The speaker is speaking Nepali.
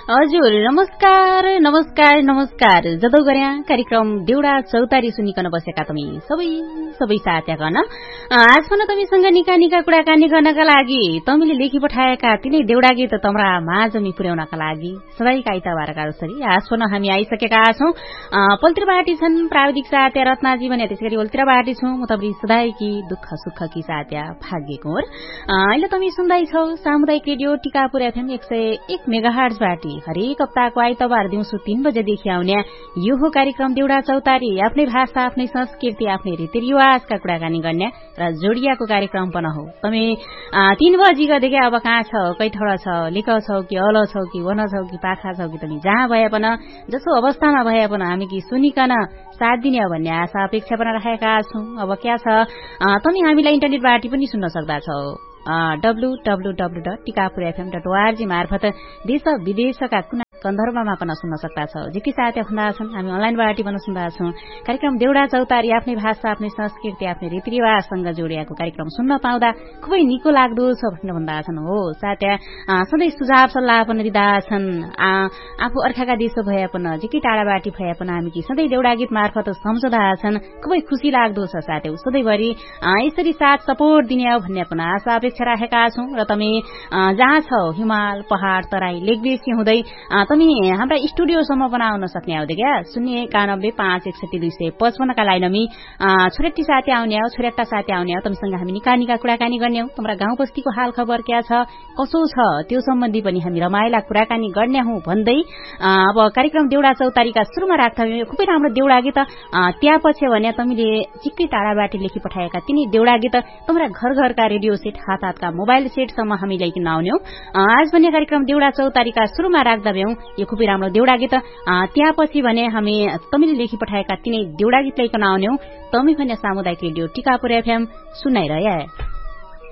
हजुर नमस्कार नमस्कार नमस्कार जदौ गर्या कार्यक्रम देउडा चौतारी सुनिकन बसेका तमी सबै साथीगण आज पनि तपाईसँग निका कुराकानी गर्नका लागि तमीले लेखी पठाएका तिनै देउडा गीत तम्रा माझमी पुर्याउनका लागि सधैँका आइतबारका जसरी आज पनि हामी आइसकेका छौं। पल्तिरबाटी छन् प्राविधिक साथी रत्नाजी भने त्यसैगरी ओल्तिरबाटी छौं म तपाईँ सधैँकी दुःख सुखकी साथी भाग्यको हो। अहिले तपाईँ सुन्दै छौ सामुदायिक रेडियो टिकापुर एफएम 101 मेगाहर्ज बाटी हरेक हप्ताको आइतबार दिउँसो 3 बजेदेखि आउने यो हो कार्यक्रम देउडा चौतारी। आफ्नै भाषा आफ्नै संस्कृति आफ्नै रीतिरिवाजका कुराकानी गर्ने र जोडियाको कार्यक्रम पनि हो। तमी 3 बजी गएदेखि अब कहाँ छ कैठौडा छ लिक छौ कि अल छौ कि वन छौ कि पाखा छौ कि तमी जहाँ भए पनि जसो अवस्थामा भए पनि हामी कि सुनिकन साथ दिने भन्ने आशा अपेक्षा पनि राखेका छौं। अब क्या छ तमी हामीलाई इन्टरनेटबाट पनि सुन्न सक्दा छौ www.tikapurfm.org मार्फत देश विदेशका कुना कन्दर्भमा पनि सुन्न सक्दा छौ। जेकी साथी भन्दा छन् हामी अनलाइनबाट पनि सुन्दा छौं। कार्यक्रम देउडा चौतारी आफ्नै भाषा आफ्नै संस्कृति आफ्नै रीतिरिवाजसँग जोडिएको कार्यक्रम सुन्न पाउँदा खुबै निको लाग्दो छ भनेर भन्दा छन्। हो साथी सधैँ सुझाव सल्लाह पनि दिँदा छन्। आफू अर्खाका देश भए पनि जेकी टाढाबाटी भए पनि हामी कि सधैँ देउडा गीत मार्फत सम्झदा छन्। खुबै खुसी लाग्दो छ साथी सधैँभरि यसरी साथ सपोर्ट दिने हो भन्ने पनि आशा अपेक्षा राखेका छौं। र तमी जहाँ छौ हिमाल पहाड़ तराई लेकबेसी हुँदै तमी हाम्रा स्टुडियोसम्म बनाउन सक्ने आउँदै क्या 091516255 का लाइनमी छोरेटी साथी आउने हो छोरेटा साथी आउने हो। तमीसँग हामी निका कुराकानी गर्ने हौ। तम्रा गाउँ बस्तीको हाल खबर क्या छ कसो छ त्यो सम्बन्धी पनि हामी रमाइला कुराकानी गर्ने हौ भन्दै अब कार्यक्रम देउडा चौतारीका सुरुमा राख्दा खुबै राम्रो देउडा गीत त्यहाँपछि भने तमीले चिक्कै टाढाबाट लेखी पठाएका तिनी देउडा गीत तम्रा घरका रेडियो सेट हातका मोबाइल सेटसम्म हामी ल्याइकन आउने हौ। आज भने कार्यक्रम देउडा चौतारीका सुरुमा राख्दा भ्यौ यो खुबै राम्रो देउडा गीत त्यहाँपछि भने हामी तमीले लेखी पठाएका तिनै देउडा गीत ल्याइकन आउने हौ। तमी भने सामुदायिक रेडियो टिकापुर एफएम सुनाइरहे।